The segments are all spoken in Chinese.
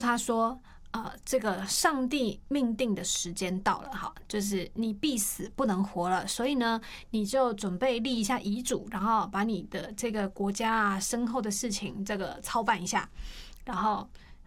他说这个上帝命定的时间到了，哈，就是你必死不能活了，所以呢，你就准备立一下遗嘱，然后把你的这个国家啊身后的事情这个操办一下，然后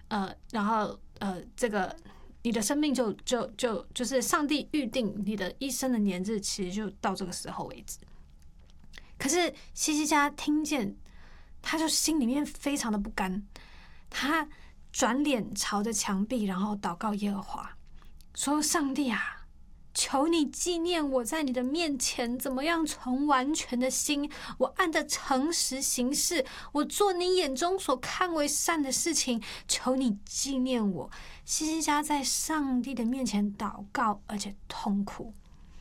这个你的生命就是上帝预定你的一生的年日，其实就到这个时候为止。可是希西家听见，他就心里面非常的不甘，他转脸朝着墙壁，然后祷告耶和华，说：“上帝啊，求你纪念我在你的面前怎么样存完全的心，我按着诚实行事，我做你眼中所看为善的事情，求你纪念我。”希西家在上帝的面前祷告，而且痛哭。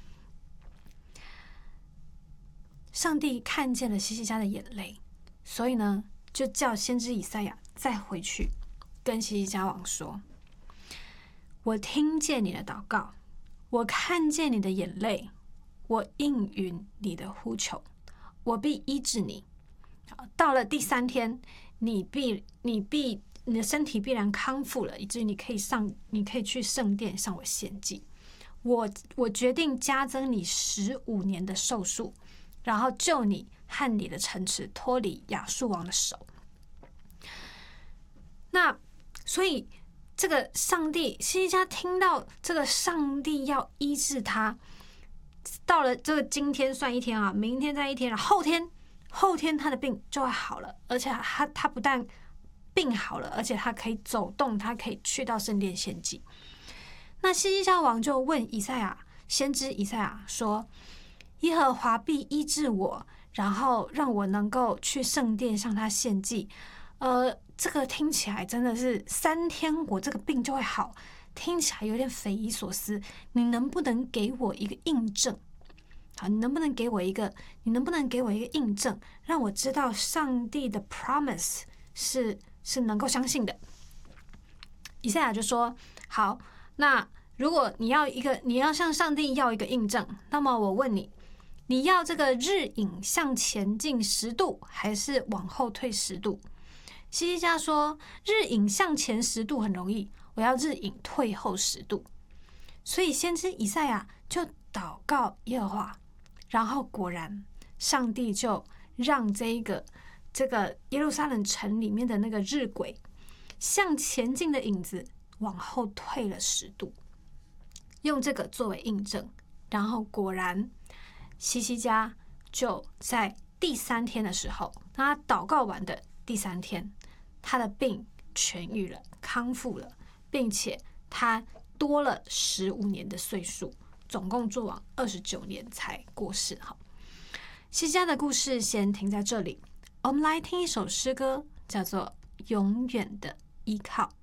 上帝看见了希西家的眼泪，所以呢，就叫先知以赛亚再回去跟希西家王说：“我听见你的祷告，我看见你的眼泪，我应允你的呼求，我必医治你。到了第3天，你的身体必然康复了，以至于你可以去圣殿向我献祭。我决定加增你15年的寿数，然后救你和你的城池脱离亚述王的手。”那所以这个上帝，希西家听到这个上帝要医治他，到了这个今天算1天啊，明天再1天，后天他的病就会好了，而且他不但病好了，而且他可以走动，他可以去到圣殿献祭。那希西家王就问先知以赛亚说：“耶和华必医治我，然后让我能够去圣殿向他献祭。”这个听起来真的是3天我这个病就会好，听起来有点匪夷所思。你能不能给我一个印证？好，你能不能给我一个印证，让我知道上帝的 promise 是能够相信的？以赛亚就说：“好，那如果你要向上帝要一个印证，那么我问你，你要这个日影向前进10度，还是往后退10度？”希西家说：“日影向前10度很容易，我要日影退后10度。”所以先知以赛亚就祷告耶和华，然后果然上帝就让这个耶路撒冷城里面的那个日晷向前进的影子往后退了10度，用这个作为印证。然后果然希西家就在第3天的时候，当他祷告完的第3天，他的病痊愈了，康复了，并且他多了15年的岁数，总共做完29年才过世。好，希西家的故事先停在这里，我们来听一首诗歌，叫做《永远的依靠》。